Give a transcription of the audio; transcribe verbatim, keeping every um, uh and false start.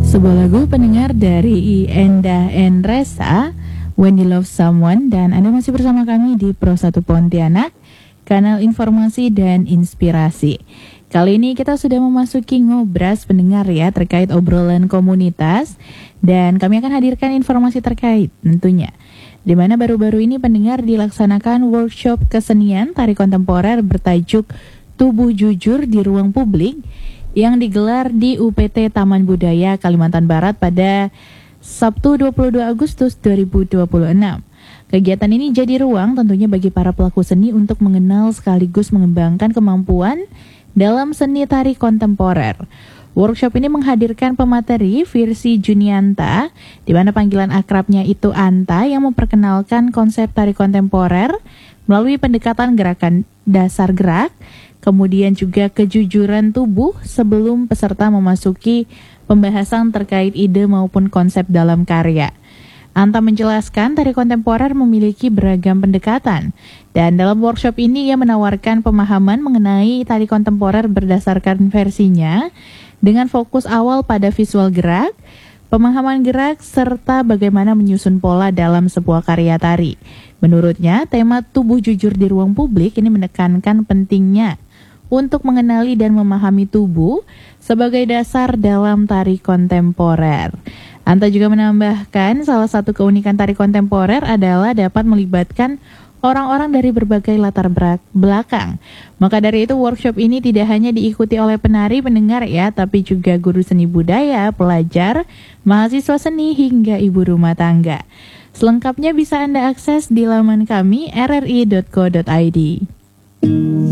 Sebuah lagu pendengar dari Endah Endresa, When You Love Someone. Dan Anda masih bersama kami di Pro satu Pontianak, kanal informasi dan inspirasi. Kali ini kita sudah memasuki ngobras pendengar ya, terkait obrolan komunitas. Dan kami akan hadirkan informasi terkait tentunya, di mana baru-baru ini pendengar dilaksanakan workshop kesenian tari kontemporer bertajuk Tubuh Jujur di Ruang Publik yang digelar di U P T Taman Budaya Kalimantan Barat pada Sabtu dua puluh dua Agustus dua ribu dua puluh enam. Kegiatan ini jadi ruang tentunya bagi para pelaku seni untuk mengenal sekaligus mengembangkan kemampuan dalam seni tari kontemporer. Workshop ini menghadirkan pemateri Virsi Junianta, di mana panggilan akrabnya itu Anta, yang memperkenalkan konsep tari kontemporer melalui pendekatan gerakan dasar gerak, kemudian juga kejujuran tubuh sebelum peserta memasuki pembahasan terkait ide maupun konsep dalam karya. Anta menjelaskan tari kontemporer memiliki beragam pendekatan, dan dalam workshop ini ia menawarkan pemahaman mengenai tari kontemporer berdasarkan versinya dengan fokus awal pada visual gerak, pemahaman gerak, serta bagaimana menyusun pola dalam sebuah karya tari. Menurutnya, tema tubuh jujur di ruang publik ini menekankan pentingnya untuk mengenali dan memahami tubuh sebagai dasar dalam tari kontemporer. Anta juga menambahkan salah satu keunikan tari kontemporer adalah dapat melibatkan orang-orang dari berbagai latar belakang. Maka dari itu workshop ini tidak hanya diikuti oleh penari pendengar ya, tapi juga guru seni budaya, pelajar, mahasiswa seni, hingga ibu rumah tangga. Selengkapnya bisa Anda akses di laman kami r r i dot co dot i d.